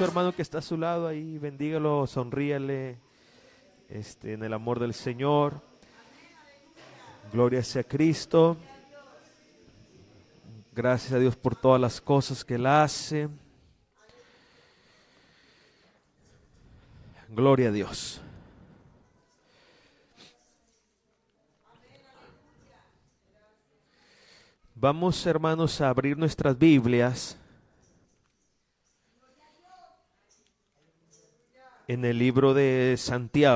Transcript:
su hermano que está a su lado ahí, bendígalo, sonríale, en el amor del Señor. Gloria sea a Cristo. Gracias a Dios por todas las cosas que Él hace. Gloria a Dios. Vamos, hermanos, a abrir nuestras Biblias en el libro de Santiago.